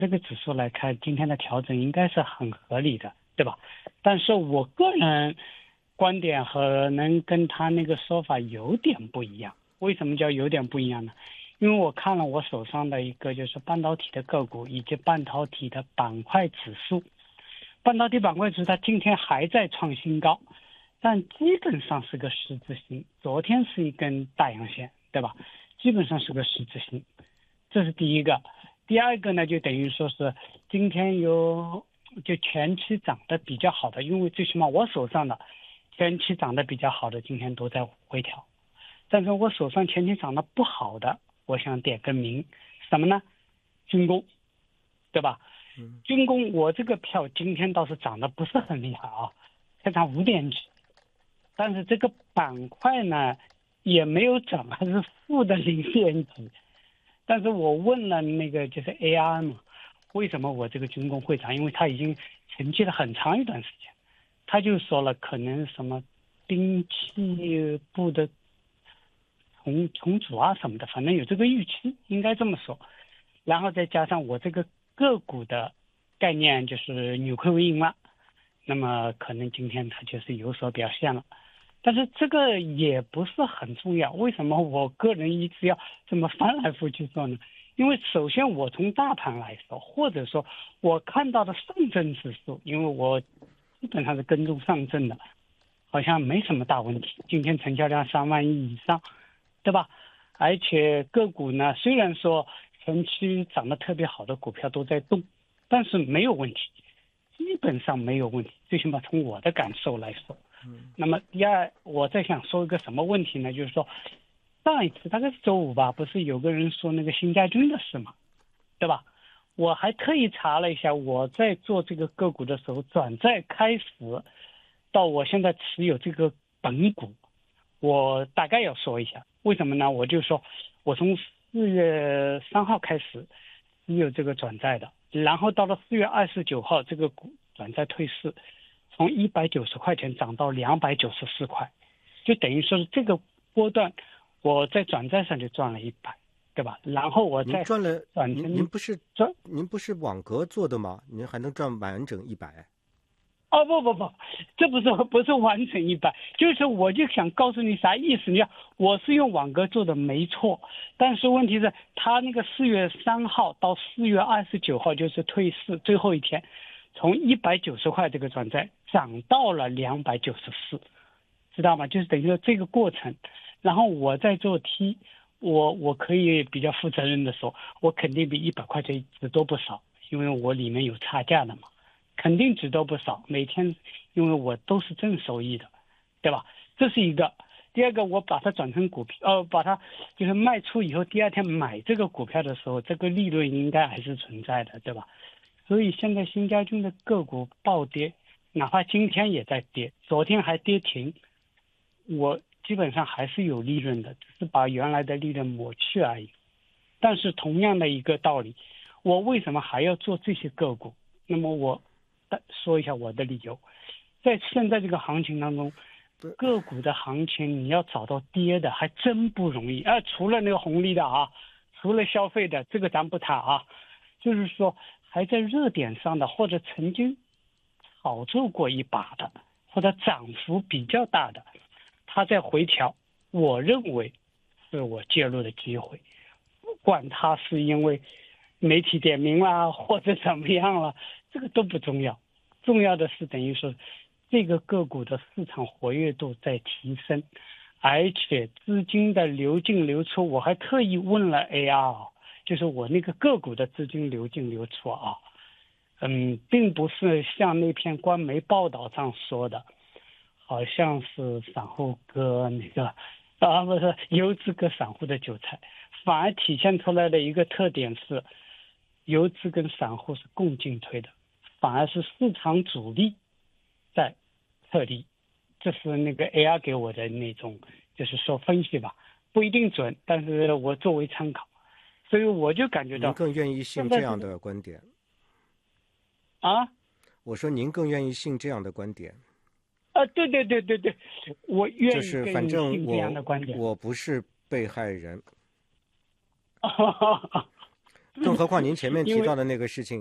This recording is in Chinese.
这个指数来看，今天的调整应该是很合理的，对吧？但是我个人观点可能跟他那个说法有点不一样。为什么叫有点不一样呢？因为我看了我手上的一个就是半导体的个股以及半导体的板块指数，半导体板块指数它今天还在创新高，但基本上是个十字星，昨天是一根大阳线，对吧？基本上是个十字星，这是第一个。第二个呢，就等于说是今天就前期涨得比较好的，因为最起码我手上的前期涨得比较好的今天都在回调，但是我手上前期涨得不好的，我想点个名，什么呢？军工，对吧？军工我这个票今天倒是涨得不是很厉害啊，才涨5点几，但是这个板块呢也没有涨，还是负的0点几。但是我问了那个就是 AI 嘛，为什么我这个军工会涨？因为它已经沉寂了很长一段时间，他就说了可能什么兵器部的重组啊什么的，反正有这个预期，应该这么说。然后再加上我这个个股的概念就是扭亏为盈了，那么可能今天它就是有所表现了。但是这个也不是很重要，为什么我个人一直要这么翻来覆去说呢？因为首先我从大盘来说，或者说我看到的上证指数，因为我基本上是跟踪上证的，好像没什么大问题，今天成交量3万亿以上，对吧？而且个股呢，虽然说前期涨得特别好的股票都在动，但是没有问题，基本上没有问题，最起码从我的感受来说。那么第二，我在想说一个什么问题呢？就是说，上一次大概是周五吧，不是有个人说那个新家军的事嘛，对吧？我还特意查了一下，我在做这个个股的时候，转债开始到我现在持有这个本股，我大概要说一下，为什么呢？我就说，我从4月3号开始持有这个转债的，然后到了4月29号，这个股转债退市。从190块钱涨到294块，就等于说是这个波段，我在转债上就赚了100，对吧？然后我再赚了， 转成您不是网格做的吗？您还能赚完整100？ 哦不，这不是完整100，就是我就想告诉你啥意思？你看我是用网格做的没错，但是问题是他那个4月3号到4月29号就是退市最后一天。从190块这个转债涨到了294，知道吗？就是等于说这个过程，然后我在做 T， 我可以比较负责任的说，我肯定比100块钱值多不少，因为我里面有差价的嘛，肯定值多不少。每天因为我都是正收益的，对吧？这是一个。第二个，我把它转成股票，把它就是卖出以后，第二天买这个股票的时候，这个利润应该还是存在的，对吧？所以现在新家军的个股暴跌，哪怕今天也在跌，昨天还跌停，我基本上还是有利润的，只是把原来的利润抹去而已。但是同样的一个道理，我为什么还要做这些个股？那么我说一下我的理由。在现在这个行情当中，个股的行情你要找到跌的还真不容易啊！除了那个红利的啊，除了消费的，这个咱不谈啊，就是说还在热点上的，或者曾经炒作过一把的，或者涨幅比较大的，它在回调，我认为是我介入的机会。不管它是因为媒体点名啦，或者怎么样了，这个都不重要，重要的是等于说这个个股的市场活跃度在提升，而且资金的流进流出，我还特意问了 AR， 就是我那个个股的资金流进流出啊，并不是像那篇官媒报道上说的，好像是散户割那个不是游资割散户的韭菜，反而体现出来的一个特点是，游资跟散户是共进退的，反而是市场主力在撤离，这是那个 AR 给我的那种，就是说分析吧，不一定准，但是我作为参考，所以我就感觉到您更愿意信这样的观点啊？ 我说您更愿意信这样的观点对，我愿意就是跟你反正信这样的观点。 我不是被害人。 更何况您前面因为提到的那个事情。